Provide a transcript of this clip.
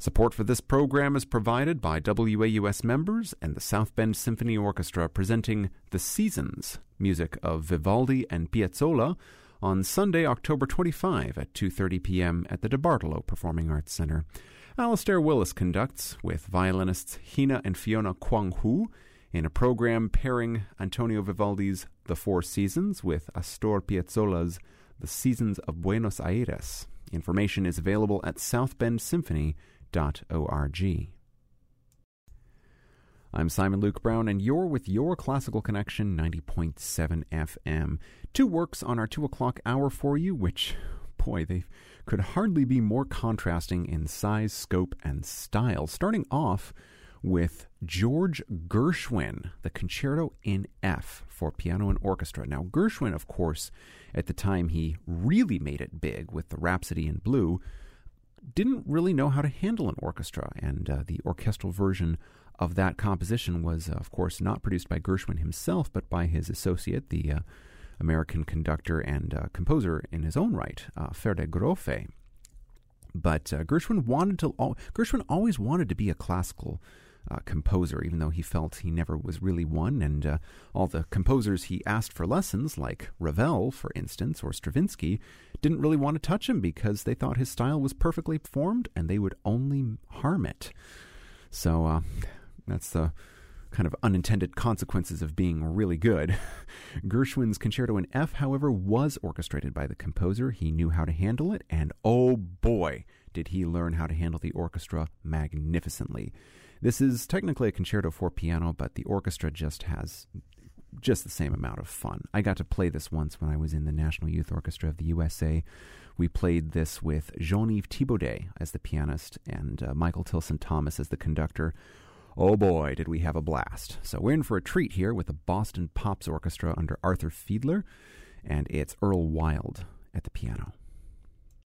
Support for this program is provided by WAUS members and the South Bend Symphony Orchestra presenting The Seasons, music of Vivaldi and Piazzolla, on Sunday, October 25 at 2:30 p.m. at the DeBartolo Performing Arts Center. Alastair Willis conducts with violinists Hina and Fiona Kwang-Hu in a program pairing Antonio Vivaldi's The Four Seasons with Astor Piazzolla's The Seasons of Buenos Aires. Information is available at southbendsymphony.org. I'm Simon Luke Brown, and you're with Your Classical Connection 90.7 FM. Two works on our 2 o'clock hour for you, which, boy, they could hardly be more contrasting in size, scope, and style. Starting off with George Gershwin, the Concerto in F for piano and orchestra. Now, Gershwin, of course, at the time he really made it big with the Rhapsody in Blue, didn't really know how to handle an orchestra, and the orchestral version of that composition was, of course, not produced by Gershwin himself, but by his associate, the American conductor and composer in his own right, Ferde Grofe. But Gershwin always wanted to be a classical composer, even though he felt he never was really one, and all the composers he asked for lessons, like Ravel, for instance, or Stravinsky, didn't really want to touch him because they thought his style was perfectly formed and they would only harm it. So that's the kind of unintended consequences of being really good. Gershwin's Concerto in F, however, was orchestrated by the composer. He knew how to handle it, and oh boy, did he learn how to handle the orchestra magnificently. This is technically a concerto for piano, but the orchestra just has the same amount of fun. I got to play this once when I was in the National Youth Orchestra of the USA. We played this with Jean-Yves Thibaudet as the pianist and Michael Tilson Thomas as the conductor. Oh boy, did we have a blast. So we're in for a treat here with the Boston Pops Orchestra under Arthur Fiedler, and it's Earl Wild at the piano.